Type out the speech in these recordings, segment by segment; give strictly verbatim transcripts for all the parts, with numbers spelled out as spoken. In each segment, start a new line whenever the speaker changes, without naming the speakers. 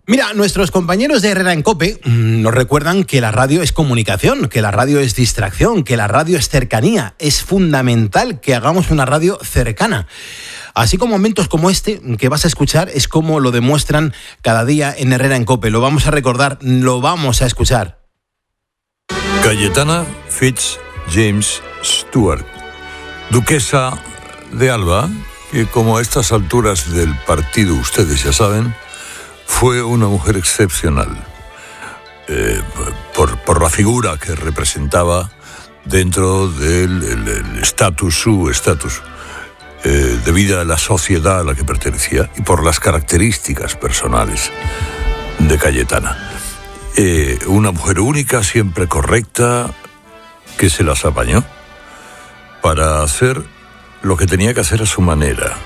Mira, nuestros compañeros de Herrera en COPE mmm, nos recuerdan que la radio es comunicación, que la radio es distracción, que la radio es cercanía. Es fundamental que hagamos una radio cercana. Así como momentos como este que vas a escuchar es como lo demuestran cada día en Herrera en COPE. Lo vamos a recordar, lo vamos a escuchar.
Cayetana Fitz James Stuart, duquesa de Alba, que como a estas alturas del partido ustedes ya saben, fue una mujer excepcional, eh, por, por la figura que representaba dentro del estatus, su estatus eh, de vida de la sociedad a la que pertenecía y por las características personales de Cayetana. Eh, una mujer única, siempre correcta, que se las apañó para hacer lo que tenía que hacer a su manera.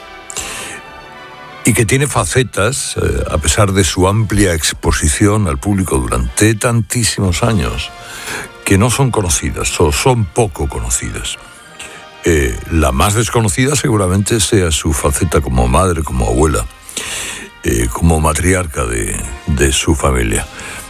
Y que tiene facetas, eh, a pesar de su amplia exposición al público durante tantísimos años, que no son conocidas o son poco conocidas. Eh, la más desconocida seguramente sea su faceta como madre, como abuela, eh, como matriarca de, de su familia.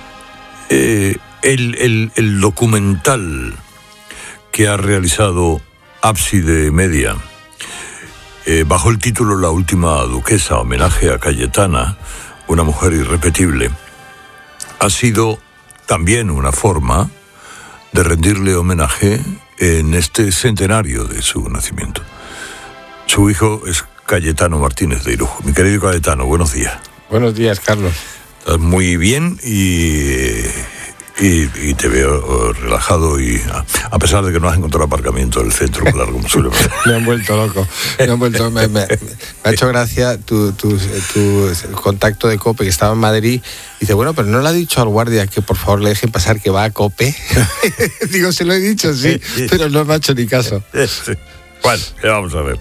Eh, el, el, el documental que ha realizado Ábside Media, Eh, bajo el título La última duquesa, homenaje a Cayetana, una mujer irrepetible, ha sido también una forma de rendirle homenaje en este centenario de su nacimiento. Su hijo es Cayetano Martínez de Irujo. Mi querido Cayetano, buenos días.
Buenos días, Carlos.
Estás muy bien y... Y, y te veo relajado y a, a pesar de que no has encontrado aparcamiento en el centro, claro, como suele pasar.
Me han vuelto loco. Me, han vuelto, me, me, me ha hecho gracia tu, tu, tu contacto de COPE que estaba en Madrid. Dice, bueno, pero no le ha dicho al guardia que por favor le dejen pasar que va a COPE. Digo, se lo he dicho, sí, pero no me ha hecho ni caso.
Bueno, ya vamos a ver.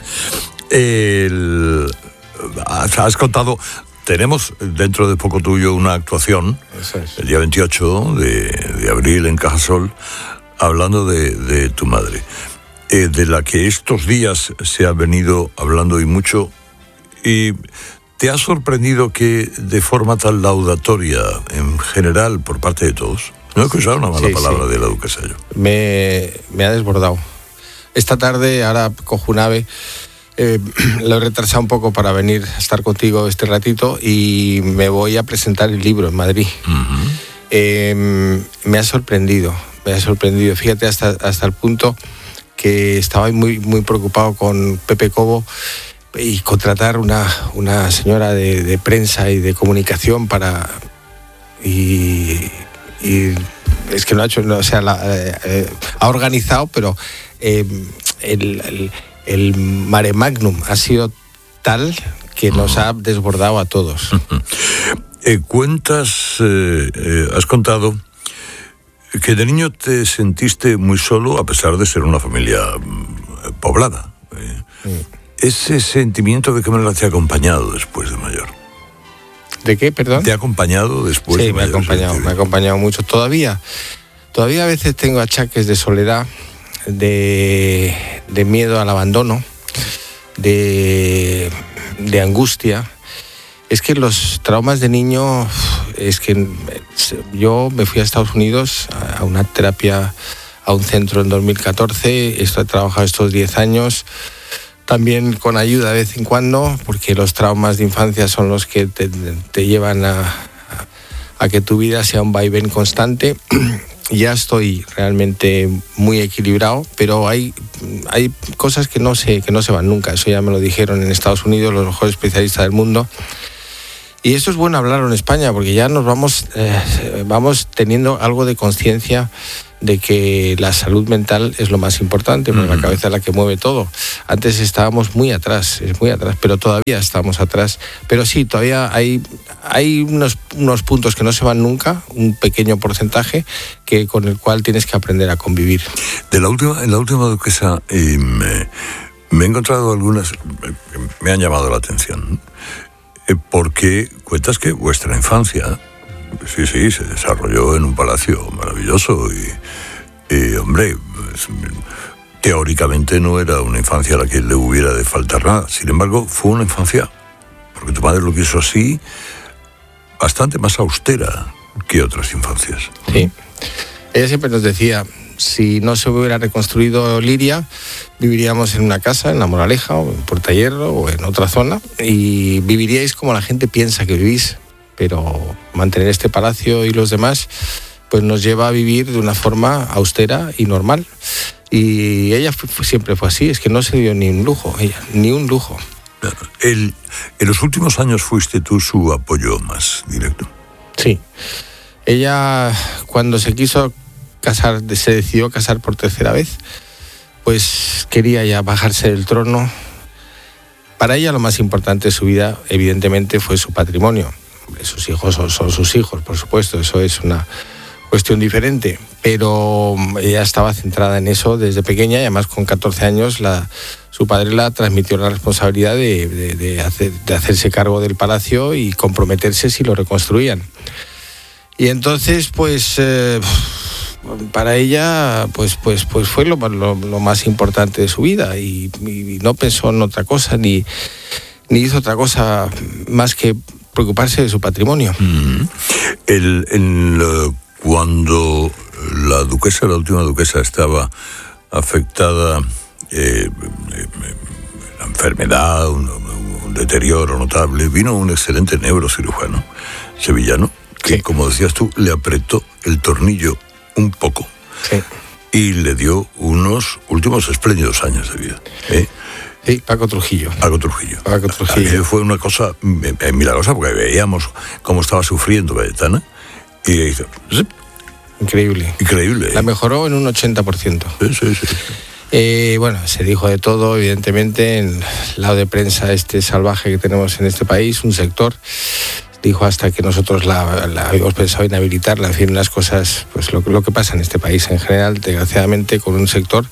El, has contado... Tenemos dentro de poco tuyo una actuación,
Eso es.
el día veintiocho de, de abril en Cajasol, hablando de, de tu madre, eh, de la que estos días se ha venido hablando y mucho. ¿Y te ha sorprendido que de forma tan laudatoria, en general, por parte de todos? No he escuchado una mala sí, palabra sí. de la duquesa yo.
Me, me ha desbordado. Esta tarde, ahora cojo un ave... Eh, lo he retrasado un poco para venir a estar contigo este ratito y me voy a presentar el libro en Madrid. Uh-huh. Eh, me ha sorprendido, me ha sorprendido. Fíjate, hasta, hasta el punto que estaba muy, muy preocupado con Pepe Cobo y contratar una, una señora de, de prensa y de comunicación para... Y, y es que no ha hecho, no, o sea, la, eh, ha organizado, pero eh, el... el El mare magnum ha sido tal que nos ha desbordado a todos.
Eh, cuentas, eh, eh, has contado que de niño te sentiste muy solo a pesar de ser una familia eh, poblada. Eh. Mm. Ese sentimiento, ¿de qué manera te ha acompañado después de mayor?
¿De qué, perdón?
¿Te ha acompañado después
sí,
de mayor?
Sí, me ha acompañado, me ha acompañado mucho. Todavía, todavía a veces tengo achaques de soledad, de, de miedo al abandono, de, de angustia. Es que los traumas de niño, es que yo me fui a Estados Unidos a una terapia, a un centro en dos mil catorce, esto he trabajado estos diez años, también con ayuda de vez en cuando, porque los traumas de infancia son los que te, te llevan a, a que tu vida sea un vaivén constante. Ya estoy realmente muy equilibrado, pero hay, hay cosas que no, se, que no se van nunca. Eso ya me lo dijeron en Estados Unidos los mejores especialistas del mundo. Y esto es bueno hablarlo en España, porque ya nos vamos, eh, vamos teniendo algo de conciencia de que la salud mental es lo más importante, porque uh-huh. la cabeza es la que mueve todo. Antes estábamos muy atrás, es muy atrás, pero todavía estamos atrás. Pero sí, todavía hay, hay unos, unos puntos que no se van nunca, un pequeño porcentaje, que con el cual tienes que aprender a convivir.
De la última, en la última duquesa, eh, me, me he encontrado algunas que me han llamado la atención, eh, porque cuentas que vuestra infancia... Sí, sí, se desarrolló en un palacio maravilloso y, y hombre, pues, teóricamente no era una infancia a la que le hubiera de faltar nada. Sin embargo, fue una infancia, porque tu madre lo quiso así, bastante más austera que otras infancias.
Sí. Ella siempre nos decía, si no se hubiera reconstruido Liria, viviríamos en una casa en La Moraleja o en Puerta Hierro o en otra zona y viviríais como la gente piensa que vivís, pero mantener este palacio y los demás pues nos lleva a vivir de una forma austera y normal. Y ella fue, siempre fue así, es que no se dio ni un lujo, ella, ni un lujo.
El, en los últimos años fuiste tú su apoyo más directo.
Sí. Ella, cuando se quiso casar, se decidió casar por tercera vez, pues quería ya bajarse del trono. Para ella lo más importante de su vida, evidentemente, fue su patrimonio. Sus hijos son, son sus hijos, por supuesto, eso es una cuestión diferente, pero ella estaba centrada en eso desde pequeña y además con catorce años la, su padre la transmitió la responsabilidad de, de, de, hacer, de hacerse cargo del palacio y comprometerse si lo reconstruían. Y entonces, pues, eh, para ella, pues, pues, pues fue lo, lo, lo más importante de su vida y, y no pensó en otra cosa ni, ni hizo otra cosa más que preocuparse de su patrimonio.
Mm. El, el, uh, cuando la duquesa, la última duquesa, estaba afectada, eh, eh, la enfermedad, un, un deterioro notable, vino un excelente neurocirujano sevillano, que, sí, como decías tú, le apretó el tornillo un poco, sí, y le dio unos últimos espléndidos años de vida. ¿eh?
Sí, Paco Trujillo.
Paco Trujillo.
Paco Trujillo.
Fue una cosa eh, milagrosa porque veíamos cómo estaba sufriendo Cayetana y hizo...
Increíble.
Increíble.
La mejoró en un ochenta por ciento.
Sí, sí, sí.
Eh, bueno, se dijo de todo, evidentemente, en el lado de prensa este salvaje que tenemos en este país, un sector... Dijo hasta que nosotros la, la habíamos pensado inhabilitarla, en fin, las cosas, pues lo, lo que pasa en este país en general, desgraciadamente, con un sector.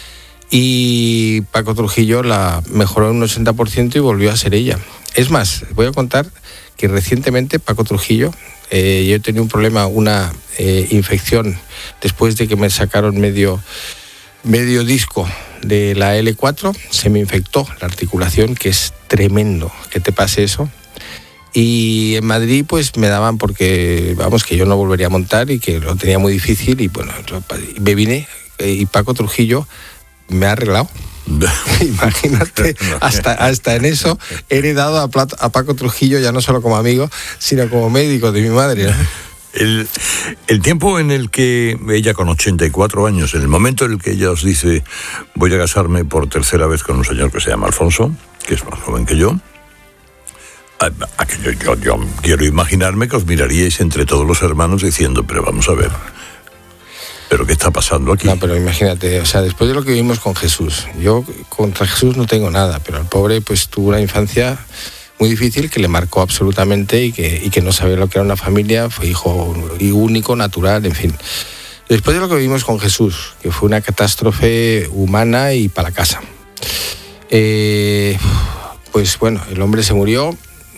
Y Paco Trujillo la mejoró en un ochenta por ciento y volvió a ser ella. Es más, voy a contar que recientemente Paco Trujillo, eh, yo tenía un problema, una eh, infección, después de que me sacaron medio, medio disco de la L cuatro, se me infectó la articulación, que es tremendo que te pase eso. Y en Madrid pues me daban porque, vamos, que yo no volvería a montar y que lo tenía muy difícil y bueno, me vine y Paco Trujillo me ha arreglado. Imagínate, hasta, hasta en eso he heredado a, Plato, a Paco Trujillo ya no solo como amigo, sino como médico de mi madre, ¿no?
El, el tiempo en el que ella con ochenta y cuatro años, en el momento en el que ella os dice voy a casarme por tercera vez con un señor que se llama Alfonso, que es más joven que yo, Yo, yo, yo quiero imaginarme que os miraríais entre todos los hermanos diciendo, pero vamos a ver, ¿pero qué está pasando aquí?
No, pero imagínate, o sea, después de lo que vivimos con Jesús, yo contra Jesús no tengo nada, pero el pobre pues tuvo una infancia muy difícil que le marcó absolutamente y que, y que no sabía lo que era una familia, fue hijo único, natural, en fin. Después de lo que vivimos con Jesús, que fue una catástrofe humana y para la casa, eh, pues bueno, el hombre se murió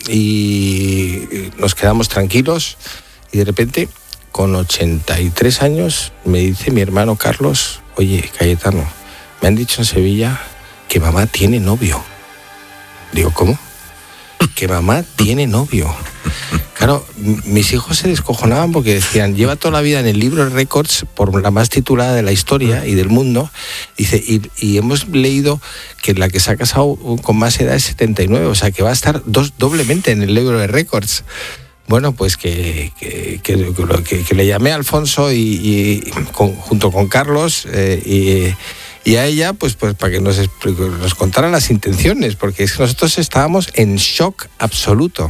y nos quedamos tranquilos y de repente con ochenta y tres años me dice mi hermano Carlos, oye Cayetano, me han dicho en Sevilla que mamá tiene novio. Digo, ¿cómo? Que mamá tiene novio. Claro, m- mis hijos se descojonaban porque decían, lleva toda la vida en el libro de récords por la más titulada de la historia y del mundo. Dice, y, y hemos leído que la que se ha casado con más edad es setenta y nueve, o sea que va a estar dos, doblemente en el libro de récords. Bueno, pues que, que, que, que, que le llamé a Alfonso y, y con, junto con Carlos eh, y... Y a ella, pues, pues para que nos, nos contara las intenciones, porque es que nosotros estábamos en shock absoluto.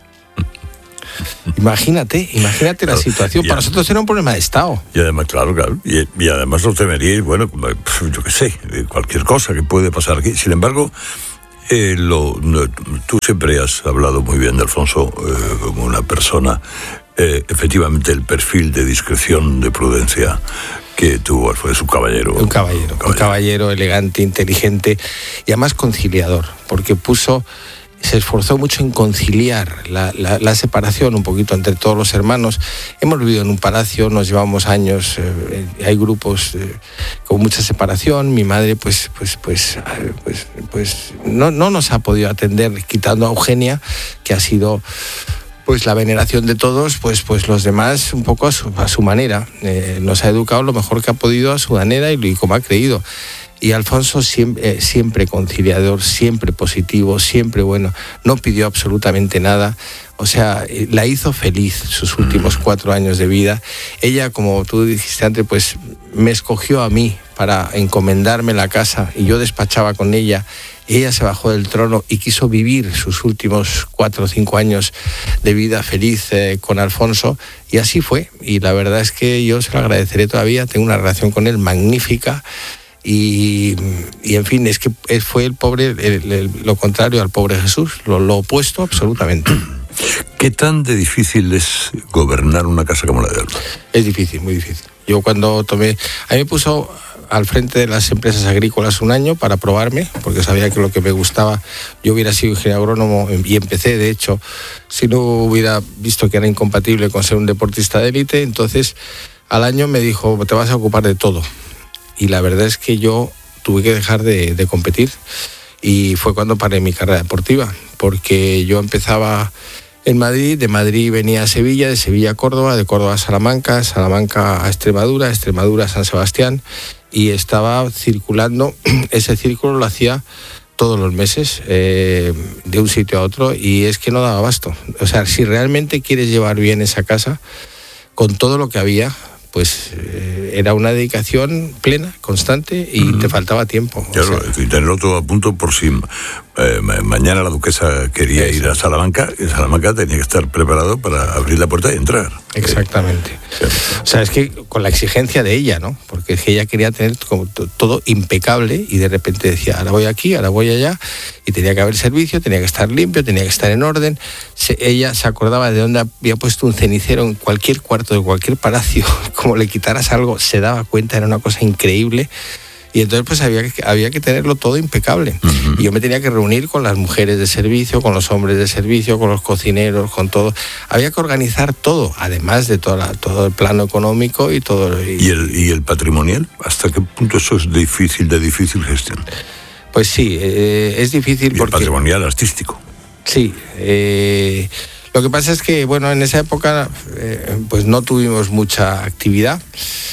Imagínate, imagínate la situación. Para nosotros era un problema de Estado.
Y además, claro, claro. Y, y además lo temeríais, bueno, yo qué sé, cualquier cosa que puede pasar aquí. Sin embargo, eh, lo, no, tú siempre has hablado muy bien de Alfonso eh, como una persona, eh, efectivamente, el perfil de discreción, de prudencia que tuvo, fue su caballero.
Un caballero, caballero, un caballero elegante, inteligente y además conciliador, porque puso, se esforzó mucho en conciliar la, la, la separación un poquito entre todos los hermanos. Hemos vivido en un palacio, nos llevamos años, eh, hay grupos eh, con mucha separación. Mi madre, pues, pues, pues, pues, pues no, no nos ha podido atender, quitando a Eugenia, que ha sido pues la veneración de todos, pues, pues los demás un poco a su, a su manera. Eh, nos ha educado lo mejor que ha podido a su manera y, y como ha creído. Y Alfonso siempre, eh, siempre conciliador, siempre positivo, siempre bueno, no pidió absolutamente nada. O sea, la hizo feliz sus últimos cuatro años de vida. Ella, como tú dijiste antes, pues me escogió a mí para encomendarme la casa y yo despachaba con ella. Ella se bajó del trono y quiso vivir sus últimos cuatro o cinco años de vida feliz eh, con Alfonso, y así fue. Y la verdad es que yo se lo agradeceré todavía, tengo una relación con él magnífica. Y, y en fin, es que fue el pobre, el, el, lo contrario al pobre Jesús, lo, lo opuesto absolutamente.
¿Qué tan de difícil es gobernar una casa como la de Alba?
Es difícil, muy difícil. Yo cuando tomé, a mí me puso al frente de las empresas agrícolas un año para probarme, porque sabía que lo que me gustaba, yo hubiera sido ingeniero agrónomo y empecé, de hecho, si no hubiera visto que era incompatible con ser un deportista de élite. Entonces al año me dijo, te vas a ocupar de todo. Y la verdad es que yo tuve que dejar de, de competir, y fue cuando paré mi carrera deportiva, porque yo empezaba en Madrid, de Madrid venía a Sevilla, de Sevilla a Córdoba, de Córdoba a Salamanca, Salamanca a Extremadura, Extremadura a San Sebastián, y estaba circulando, ese círculo lo hacía todos los meses, eh, de un sitio a otro, y es que no daba abasto. O sea, si realmente quieres llevar bien esa casa, con todo lo que había, pues eh, era una dedicación plena, constante, y mm. te faltaba tiempo.
Claro,
o sea,
y tenerlo todo a punto por si eh, mañana la duquesa quería Eso. ir a Salamanca, y Salamanca tenía que estar preparado para abrir la puerta y entrar.
Exactamente.
Sí.
O sea, es que con la exigencia de ella, ¿no? Porque es que ella quería tener como todo impecable, y de repente decía, ahora voy aquí, ahora voy allá, y tenía que haber servicio, tenía que estar limpio, tenía que estar en orden. Se, ella se acordaba de dónde había puesto un cenicero en cualquier cuarto de cualquier palacio. Como le quitaras algo, se daba cuenta, era una cosa increíble. Y entonces pues había que, había que tenerlo todo impecable. Uh-huh. Y yo me tenía que reunir con las mujeres de servicio, con los hombres de servicio, con los cocineros, con todo. Había que organizar todo, además de toda, todo el plano económico y todo.
Y, ¿Y, el, ¿Y el patrimonial? ¿Hasta qué punto eso es difícil, de difícil gestión?
Pues sí, eh, es difícil
¿Y
porque...
el patrimonial artístico?
Sí, eh, lo que pasa es que, bueno, en esa época eh, pues no tuvimos mucha actividad.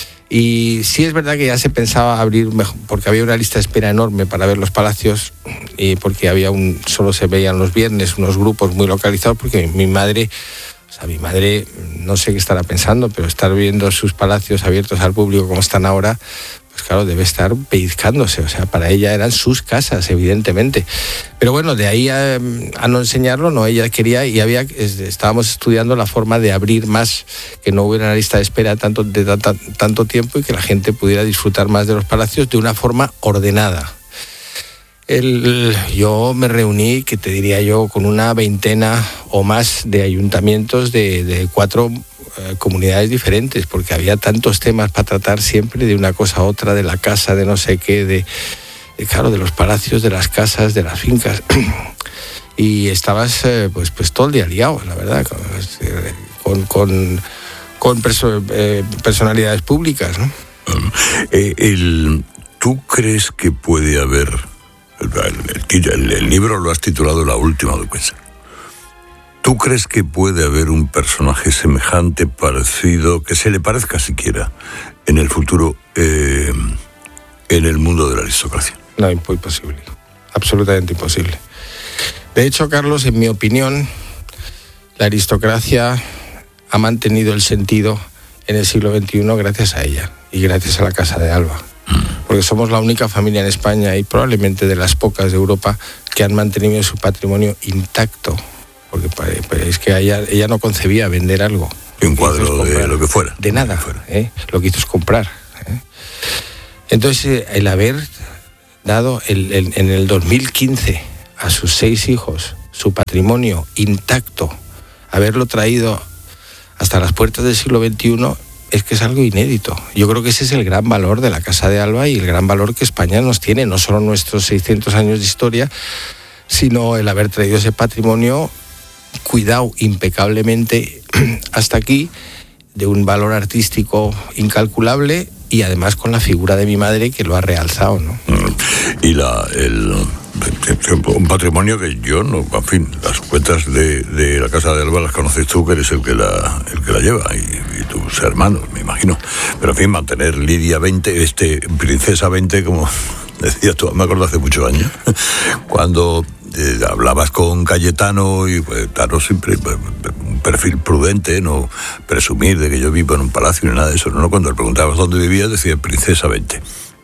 Y sí es verdad que ya se pensaba abrir mejor, porque había una lista de espera enorme para ver los palacios, y porque había un, solo se veían los viernes unos grupos muy localizados, porque mi madre, o sea, mi madre no sé qué estará pensando, pero estar viendo sus palacios abiertos al público como están ahora, pues claro, debe estar pellizcándose. O sea, para ella eran sus casas, evidentemente. Pero bueno, de ahí a, a no enseñarlo, no, ella quería, y había, estábamos estudiando la forma de abrir más, que no hubiera una lista de espera tanto, de tanto, tanto tiempo, y que la gente pudiera disfrutar más de los palacios de una forma ordenada. El, yo me reuní, que te diría yo, con una veintena o más de ayuntamientos de, de cuatro eh, comunidades diferentes, porque había tantos temas para tratar siempre, de una cosa a otra, de la casa, de no sé qué, de, de claro, de los palacios, de las casas, de las fincas. Y estabas eh, pues, pues todo el día liado, la verdad, con, con, con perso, eh, personalidades públicas, ¿no?
Eh, el, ¿Tú crees que puede haber... El, el, el, el libro lo has titulado La última duquesa. ¿Tú crees que puede haber un personaje semejante, parecido, que se le parezca siquiera en el futuro eh, en el mundo de la aristocracia?
No, imposible. Absolutamente imposible. De hecho, Carlos, en mi opinión, la aristocracia ha mantenido el sentido en el siglo veintiuno gracias a ella y gracias a la Casa de Alba. Porque somos la única familia en España, y probablemente de las pocas de Europa, que han mantenido su patrimonio intacto. Porque es que ella, ella no concebía vender algo.
Un cuadro de lo que fuera.
De nada, fuera. ¿eh? Lo que hizo es comprar. ¿eh? Entonces, el haber dado el, el, en el dos mil quince a sus seis hijos su patrimonio intacto, haberlo traído hasta las puertas del siglo veintiuno, es que es algo inédito. Yo creo que ese es el gran valor de la Casa de Alba, y el gran valor que España nos tiene, no solo nuestros seiscientos años de historia, sino el haber traído ese patrimonio cuidado impecablemente hasta aquí, de un valor artístico incalculable, y además con la figura de mi madre, que lo ha realzado, ¿no?
Y la, el, un patrimonio que yo no, en fin, las cuentas de, de la Casa de Alba las conoces tú, que eres el que la, el que la lleva, y, y tus hermanos, me imagino. Pero en fin, mantener Lidia veinte, este, Princesa veinte, como decías tú, me acuerdo hace muchos años, cuando eh, hablabas con Cayetano, y pues, claro, siempre pues, un perfil prudente, no presumir de que yo vivo en un palacio ni nada de eso, no, cuando le preguntabas dónde vivías, decía Princesa veinte.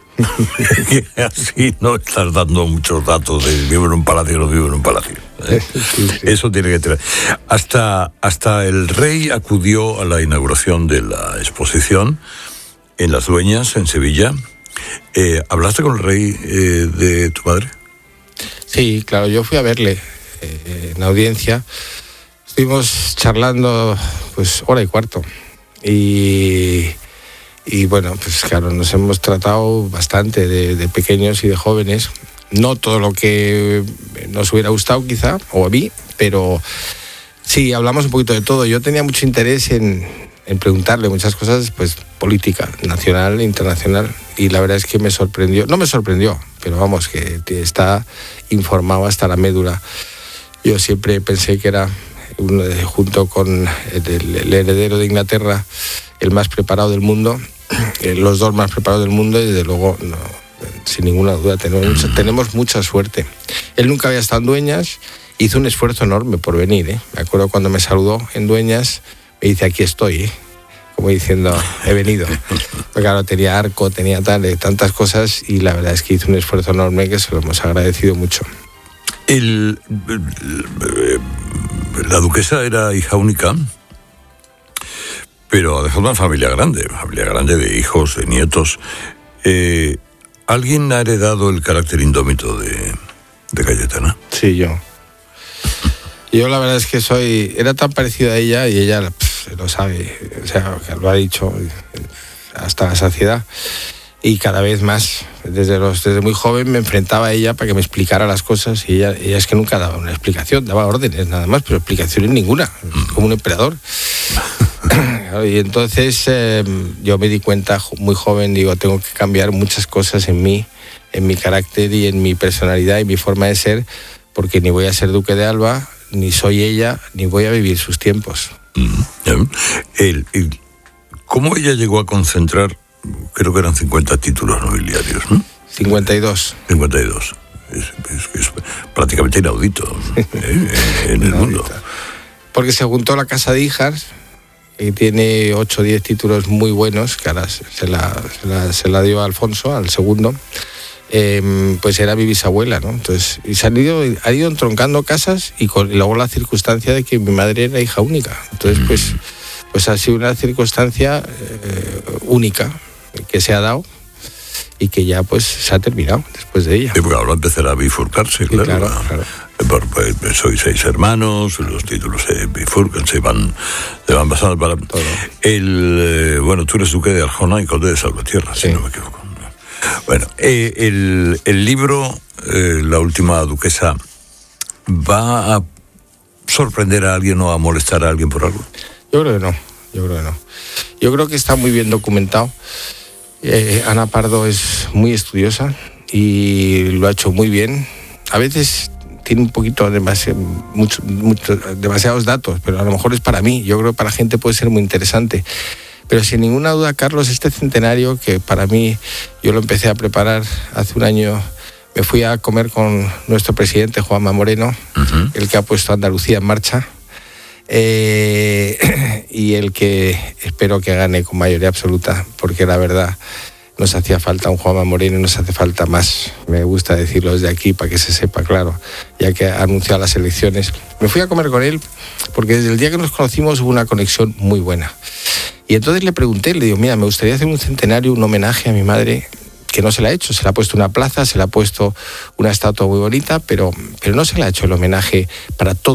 Así no estás dando muchos datos de vivo en un palacio o no vivo en un palacio, ¿eh? Sí, sí. Eso tiene que tener. Hasta, hasta el rey acudió a la inauguración de la exposición en Las Dueñas, en Sevilla. Eh, ¿Hablaste con el rey eh, de tu madre?
Sí, claro, yo fui a verle eh, en audiencia. Estuvimos charlando pues hora y cuarto. Y... Y bueno, pues claro, nos hemos tratado bastante de, de pequeños y de jóvenes. No todo lo que nos hubiera gustado quizá, o a mí, pero sí, hablamos un poquito de todo. Yo tenía mucho interés en, en preguntarle muchas cosas, pues política, nacional e internacional. Y la verdad es que me sorprendió, no me sorprendió, pero vamos, que está informado hasta la médula. Yo siempre pensé que era, uno de, junto con el, el heredero de Inglaterra, el más preparado del mundo, eh, los dos más preparados del mundo, y desde luego, no, sin ninguna duda, tenemos, tenemos mucha suerte. Él nunca había estado en Dueñas, hizo un esfuerzo enorme por venir, ¿eh? Me acuerdo cuando me saludó en Dueñas, me dice, aquí estoy, ¿eh? Como diciendo, he venido. Porque claro, tenía arco, tenía tal, eh, tantas cosas, y la verdad es que hizo un esfuerzo enorme que se lo hemos agradecido mucho.
El, el, la duquesa era hija única, pero dejó una familia grande, familia grande de hijos, de nietos. Eh, ¿Alguien ha heredado el carácter indómito de, de Cayetana?
Sí, yo. Yo la verdad es que soy... Era tan parecido a ella, y ella pff, lo sabe, o sea, que lo ha dicho hasta la saciedad. Y cada vez más, desde, los, desde muy joven me enfrentaba a ella para que me explicara las cosas, y ella, ella es que nunca daba una explicación, daba órdenes nada más, pero explicaciones ninguna, como un emperador. Y entonces eh, yo me di cuenta muy joven, digo, tengo que cambiar muchas cosas en mí, en mi carácter y en mi personalidad y mi forma de ser, porque ni voy a ser duque de Alba, ni soy ella, ni voy a vivir sus tiempos.
Mm-hmm. el, el, ¿Cómo ella llegó a concentrar, creo que eran cincuenta títulos nobiliarios, ¿no?
cincuenta y dos.
cincuenta y dos. Es, es, es prácticamente inaudito ¿eh? en, en el mundo.
Porque se juntó la casa de hijas, y tiene ocho o diez títulos muy buenos, que ahora se la, se la, se la dio a Alfonso, al segundo, eh, pues era mi bisabuela, ¿no? Entonces, y se han ido, ha ido entroncando casas, y, con, y luego la circunstancia de que mi madre era hija única. Entonces, pues, pues ha sido una circunstancia eh, única que se ha dado, y que ya pues se ha terminado después de ella.
Sí, porque ahora empezará a bifurcarse, claro. Sí, claro, claro. Por, pues, sois seis hermanos, los títulos se bifurcan, se van, se van pasando para todo. El, eh, bueno, tú eres duque de Arjona y conde de Salvatierra, sí. Si no me equivoco. Bueno, eh, el, el libro, eh, La última duquesa, ¿va a sorprender a alguien o a molestar a alguien por algo?
Yo creo que no, yo creo que no. Yo creo que está muy bien documentado. Eh, Ana Pardo es muy estudiosa y lo ha hecho muy bien. A veces tiene un poquito, demasi- mucho, mucho, demasiados datos, pero a lo mejor es para mí. Yo creo que para la gente puede ser muy interesante. Pero sin ninguna duda, Carlos, este centenario, que para mí, yo lo empecé a preparar hace un año, me fui a comer con nuestro presidente, Juanma Moreno, uh-huh. el que ha puesto Andalucía en marcha, eh, y el que espero que gane con mayoría absoluta, porque la verdad nos hacía falta un Juanma Moreno y nos hace falta más. Me gusta decirlo desde aquí para que se sepa, claro, ya que ha anunciado las elecciones. Me fui a comer con él porque desde el día que nos conocimos hubo una conexión muy buena. Y entonces le pregunté, le digo, mira, me gustaría hacer un centenario, un homenaje a mi madre, que no se le ha hecho. Se le ha puesto una plaza, se le ha puesto una estatua muy bonita, pero, pero no se le ha hecho el homenaje para todo